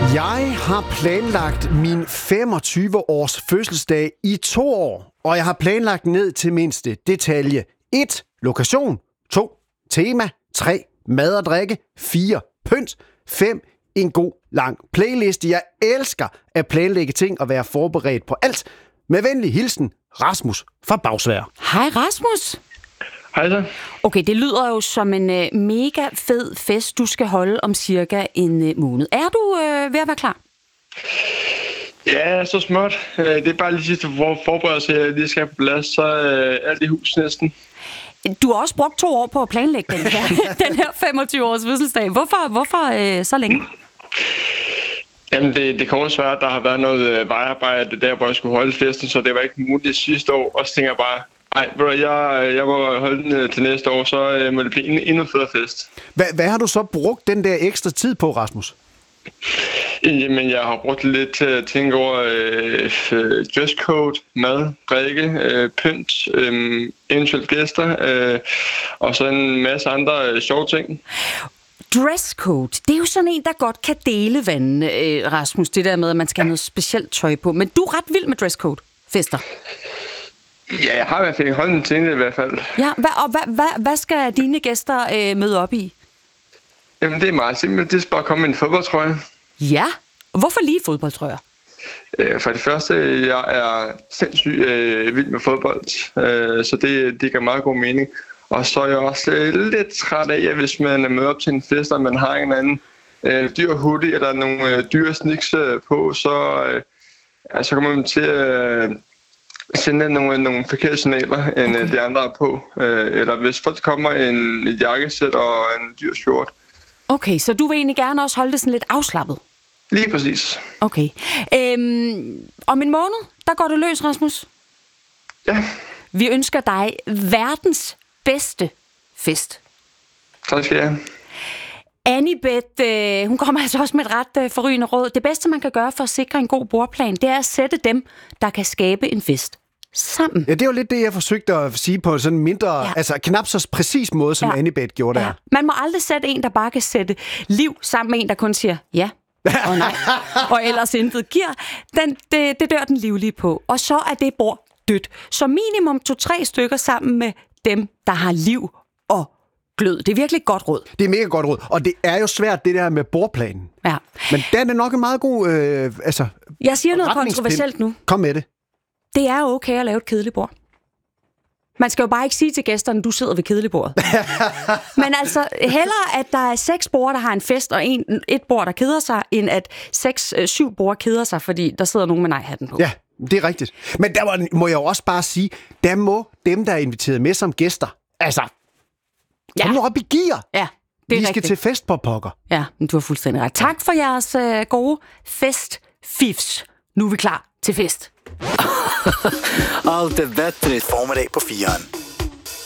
Jeg har planlagt min 25-års fødselsdag i 2 år, og jeg har planlagt ned til mindste detalje. 1. Lokation. 2. Tema. 3. Mad og drikke. 4. Pynt. 5. En god lang playliste. Jeg elsker at planlægge ting og være forberedt på alt. Med venlig hilsen, Rasmus fra Bagsværd. Hej Rasmus. Hej så. Okay, det lyder jo som en mega fed fest, du skal holde om cirka en måned. Er du ved at være klar? Ja, så småt. Det er bare lige sidste forberedelse, jeg lige skal have på plads, så alt i hus næsten. Du har også brugt 2 år på at planlægge den her 25-års fødselsdag. Hvorfor så længe? Jamen, det kommer svært. Der har været noget vejarbejde der, hvor jeg skulle holde festen, så det var ikke muligt sidste år. Og så tænker jeg bare, jeg må holde den til næste år, så må det blive en endnu federe fest. Hvad har du så brugt den der ekstra tid på, Rasmus? Jamen, jeg har brugt lidt til at tænke over dresscode, mad, drikke, pynt, eventuelt gæster, og så en masse andre sjove ting. Dresscode, det er jo sådan en, der godt kan dele vandene, Rasmus. Det der med, at man skal have noget specielt tøj på. Men du er ret vild med dresscode-fester. Ja, jeg har i hvert fald holdt en til det i hvert fald. Ja, hvad skal dine gæster møde op i? Jamen, det er meget simpelt. Det skal bare komme med en fodboldtrøje. Ja, hvorfor lige fodboldtrøjer? For det første, jeg er sindssygt vild med fodbold, så det gør meget god mening. Og så er jeg også lidt træt af, at hvis man er med op til en fest, og man har en anden dyr hoodie eller nogle dyre sneaks på, så kommer man til at sende nogle forkerte signaler, end de andre er på. Eller hvis folk kommer et jakkesæt og en dyr skjort. Okay, så du vil egentlig gerne også holde det sådan lidt afslappet? Lige præcis. Okay. Om en måned, der går det løs, Rasmus. Ja. Vi ønsker dig verdens bedste fest. Tak skal jeg have. Annibeth, hun kommer altså også med et ret forrygende råd. Det bedste, man kan gøre for at sikre en god bordplan, det er at sætte dem, der kan skabe en fest, sammen. Ja, det er jo lidt det, jeg forsøgte at sige på sådan en mindre, knap så præcis måde, som Annibeth gjorde der. Man må aldrig sætte en, der bare kan sætte liv sammen med en, der kun siger ja og nej, og ellers intet giver. Det dør den livlige på. Og så er det bord dødt. Så minimum 2-3 stykker sammen med dem, der har liv og glød. Det er virkelig et godt råd. Det er mega godt råd. Og det er jo svært, det der med bordplanen. Ja. Men den er nok en meget god Jeg siger noget kontroversielt nu. Kom med det. Det er okay at lave et kedeligt bord. Man skal jo bare ikke sige til gæsterne, du sidder ved kedeligbordet. Men altså, hellere at der er 6 bord, der har en fest, og et bord, der keder sig, end at 6-7 bord keder sig, fordi der sidder nogen med nej-hatten på. Ja, det er rigtigt. Men der må jeg jo også bare sige, der må dem, der er inviteret med som gæster, kom nu op i gear. Ja, det er Vi skal til fest på pokker. Ja, men du har fuldstændig ret. Tak for jeres gode festfifs. Nu er vi klar til fest. Allt är bättre i formiddag på 4.